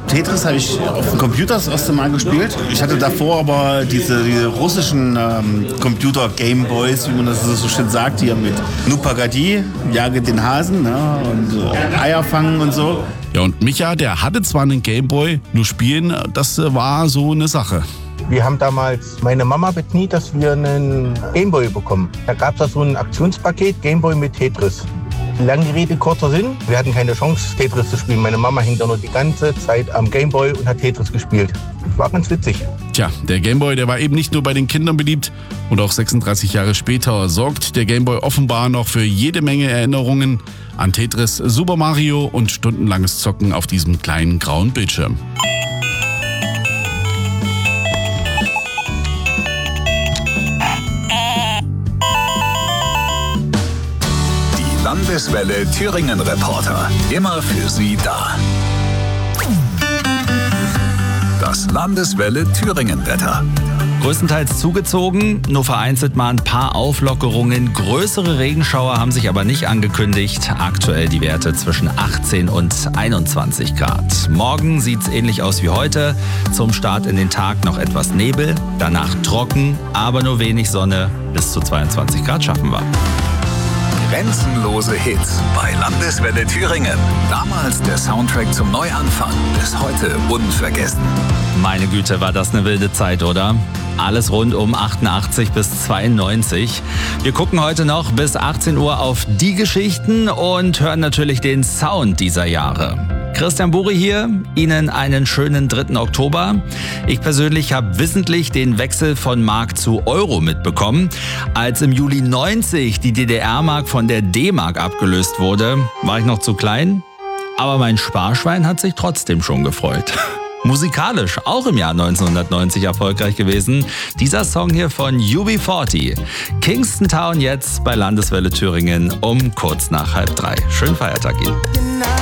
Tetris habe ich auf dem Computer das erste Mal gespielt. Ich hatte davor aber diese russischen Computer-Gameboys, wie man das so schön sagt, hier mit Nupagadi, Jage den Hasen, ne, und Eier fangen und so. Ja, und Micha, der hatte zwar einen Gameboy, nur spielen, das war so eine Sache. Wir haben damals meine Mama bekniet, dass wir einen Gameboy bekommen. Da gab es so ein Aktionspaket, Gameboy mit Tetris. Lange Rede, kurzer Sinn. Wir hatten keine Chance, Tetris zu spielen. Meine Mama hing da nur die ganze Zeit am Gameboy und hat Tetris gespielt. War ganz witzig. Tja, der Gameboy, der war eben nicht nur bei den Kindern beliebt. Und auch 36 Jahre später sorgt der Gameboy offenbar noch für jede Menge Erinnerungen an Tetris, Super Mario und stundenlanges Zocken auf diesem kleinen grauen Bildschirm. Landeswelle Thüringen Reporter. Immer für Sie da. Das Landeswelle Thüringen Wetter. Größtenteils zugezogen, nur vereinzelt mal ein paar Auflockerungen. Größere Regenschauer haben sich aber nicht angekündigt. Aktuell die Werte zwischen 18 und 21 Grad. Morgen sieht es ähnlich aus wie heute. Zum Start in den Tag noch etwas Nebel, danach trocken, aber nur wenig Sonne. Bis zu 22 Grad schaffen wir. Grenzenlose Hits bei Landeswelle Thüringen. Damals der Soundtrack zum Neuanfang, bis heute unvergessen. Meine Güte, war das eine wilde Zeit, oder? Alles rund um 88 bis 92. Wir gucken heute noch bis 18 Uhr auf die Geschichten und hören natürlich den Sound dieser Jahre. Christian Buri hier, Ihnen einen schönen 3. Oktober. Ich persönlich habe wissentlich den Wechsel von Mark zu Euro mitbekommen. Als im Juli 90 die DDR-Mark von der D-Mark abgelöst wurde, war ich noch zu klein. Aber mein Sparschwein hat sich trotzdem schon gefreut. Musikalisch auch im Jahr 1990 erfolgreich gewesen. Dieser Song hier von UB40. Kingston Town jetzt bei Landeswelle Thüringen um kurz nach 2:30. Schönen Feiertag Ihnen.